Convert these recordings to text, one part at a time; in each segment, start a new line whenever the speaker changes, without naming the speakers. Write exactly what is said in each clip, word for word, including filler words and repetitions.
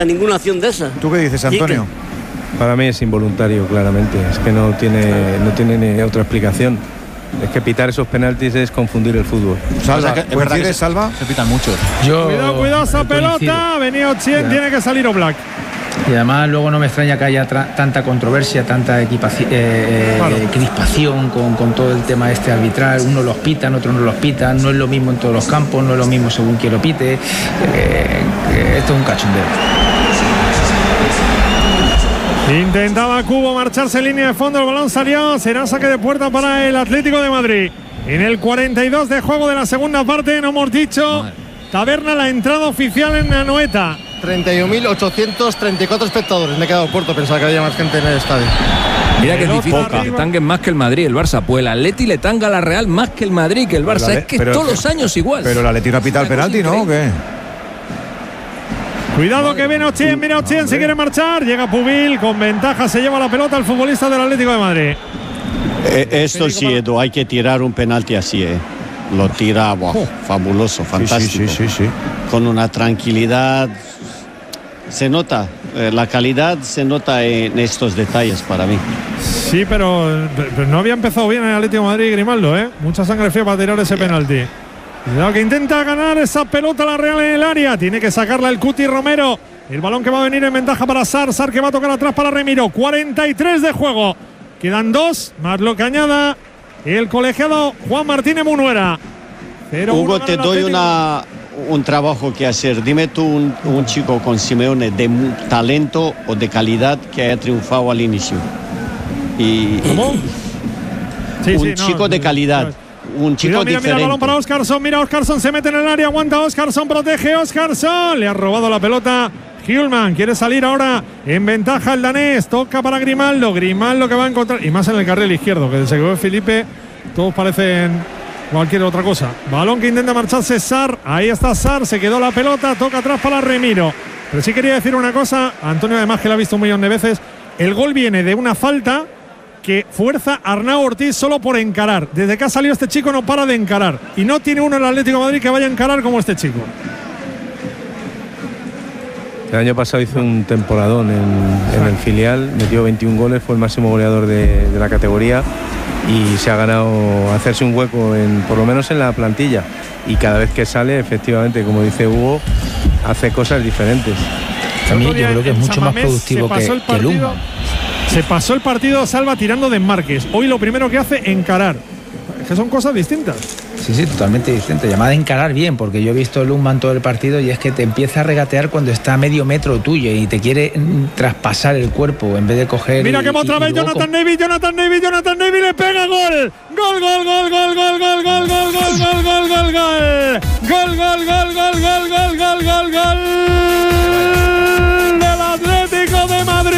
ninguna acción de esa.
¿Tú qué dices, Antonio?
Para mí es involuntario, claramente. Es que no tiene, no tiene ni otra explicación. Es que pitar esos penaltis es confundir el fútbol.
Salva, ¿es verdad que se, Salva?
Se pitan muchos.
Yo,
cuidado, cuidado esa pelota. Venía Ochien, tiene que salir Oblak.
Y además luego no me extraña que haya tra- tanta controversia, tanta equipaci- eh, claro. eh, crispación con, con todo el tema este arbitral. Unos los pitan, otros no los pitan. No es lo mismo en todos los campos, no es lo mismo según quien lo pite. Eh, eh, esto es un cachondeo.
Intentaba Cubo marcharse en línea de fondo, el balón salió, será saque de puerta para el Atlético de Madrid. En el cuarenta y dos de juego de la segunda parte, no hemos dicho, Taberna, la entrada oficial en Anoeta.
treinta y un mil ochocientos treinta y cuatro espectadores, me he quedado corto, pensaba que había más gente en el estadio.
Mira que es difícil que le tanguen más que el Madrid, el Barça. Pues el Atleti le tanga a la Real más que el Madrid, que el Barça.
Pero,
es que
pero,
todos los años igual.
Pero el Atleti no ha pitado el penalti, ¿no? ¿O qué?
Cuidado que viene Ochien, mira Ochien, se quiere marchar, llega Pubil, con ventaja se lleva la pelota el futbolista del Atlético de Madrid.
Eh, esto sí, Edu, hay que tirar un penalti así, ¿eh? Lo tira, wow, oh. fabuloso, fantástico.
Sí, sí, sí, sí, sí.
Con una tranquilidad, se nota, eh, la calidad se nota en estos detalles para mí.
Sí, pero, pero no había empezado bien el Atlético de Madrid, Grimaldo, ¿eh? Mucha sangre fría para tirar ese penalti. Cuidado que intenta ganar esa pelota la Real en el área. Tiene que sacarla el Cuti Romero. El balón que va a venir en ventaja para Sar. Sar que va a tocar atrás para Remiro. cuarenta y tres de juego. Quedan dos, más lo que añada el colegiado Juan Martínez Munuera.
Hugo, te doy una, un trabajo que hacer. Dime tú un, un chico con Simeone de talento o de calidad que haya triunfado al inicio. Y,
¿Cómo? Sí,
un
sí,
chico
no,
de calidad.
No.
Un chico
mira, mira,
diferente.
Mira el balón para Óscarson. Mira, Óscarson se mete en el área. Aguanta Óscarson, protege Óscarson. Le ha robado la pelota Hjulman. Quiere salir ahora en ventaja el danés. Toca para Grimaldo. Grimaldo que va a encontrar. Y más en el carril izquierdo, que desde que ve Felipe, todos parecen cualquier otra cosa. Balón que intenta marcharse Sar. Ahí está Sar. Se quedó la pelota. Toca atrás para Remiro. Pero sí quería decir una cosa. Antonio, además, que la ha visto un millón de veces. El gol viene de una falta que fuerza a Arnau Ortiz solo por encarar. Desde que ha salido este chico no para de encarar. Y no tiene uno en el Atlético de Madrid que vaya a encarar como este chico.
El año pasado hizo un temporadón en, en el filial, metió veintiún goles, fue el máximo goleador de, de la categoría y se ha ganado hacerse un hueco, en, por lo menos en la plantilla. Y cada vez que sale, efectivamente, como dice Hugo, hace cosas diferentes.
También yo creo que es mucho más productivo que, que Luma.
Se pasó el partido Salva tirando de Márquez. Hoy lo primero que hace, encarar. Es que son cosas distintas.
Sí, sí, totalmente distinto. Llamada a encarar bien, porque yo he visto Lundman todo el partido y es que te empieza a regatear cuando está a medio metro tuyo y te quiere mm, traspasar el cuerpo en vez de coger.
Mira
y,
que va otra
y,
vez
y
Jonathan
con...
David, Jonathan David, Jonathan David le pega gol. Gol, gol, gol, gol, gol, gol, gol, gol, gol, gol, gol, gol, gol. Gol, gol, gol, gol, gol, gol, gol, gol, gol. Del Atlético de Madrid.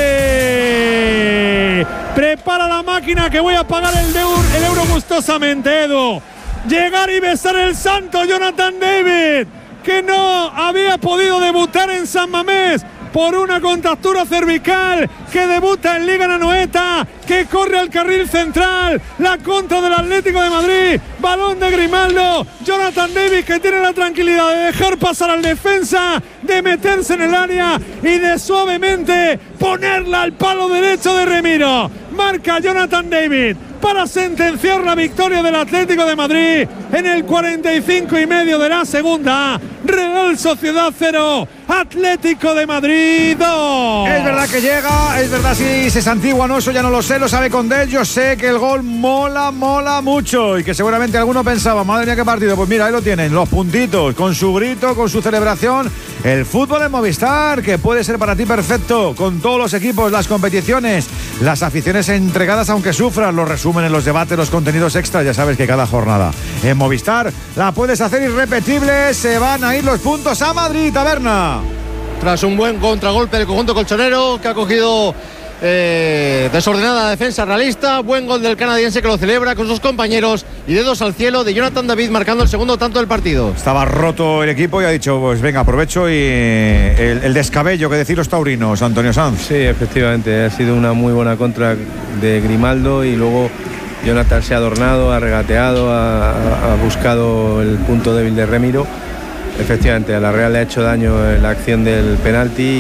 Prepara la máquina que voy a pagar el, deur, el euro gustosamente, Edu. Llegar y besar el santo Jonathan David, que no había podido debutar en San Mamés por una contractura cervical, que debuta en Liga Anoeta, que corre al carril central, la contra del Atlético de Madrid, balón de Grimaldo, Jonathan David que tiene la tranquilidad de dejar pasar al defensa, de meterse en el área y de suavemente ponerla al palo derecho de Remiro. Marca Jonathan David para sentenciar la victoria del Atlético de Madrid en el cuarenta y cinco y medio de la segunda. Real Sociedad cero, Atlético de Madrid dos.
Es verdad que llega, es verdad si se santigua o no, eso ya no lo sé, lo sabe Condell. Yo sé que el gol mola, mola mucho y que seguramente alguno pensaba, madre mía qué partido. Pues mira, ahí lo tienen, los puntitos, con su grito, con su celebración. El fútbol en Movistar, que puede ser para ti perfecto, con todos los equipos, las competiciones, las aficiones entregadas aunque sufran, los resúmenes, los debates, los contenidos extras, ya sabes que cada jornada en Movistar la puedes hacer irrepetible. Se van a ir los puntos a Madrid, Taberna.
Tras un buen contragolpe del conjunto colchonero que ha cogido eh, desordenada defensa realista, buen gol del canadiense que lo celebra con sus compañeros y dedos al cielo de Jonathan David marcando el segundo tanto del partido.
Estaba roto el equipo y ha dicho, pues venga, aprovecho y el, el descabello que decir los taurinos, Antonio Sanz.
Sí, efectivamente, ha sido una muy buena contra de Grimaldo y luego Jonathan se ha adornado, ha regateado, ha, ha buscado el punto débil de Remiro. Efectivamente, a la Real le ha hecho daño en la acción del penalti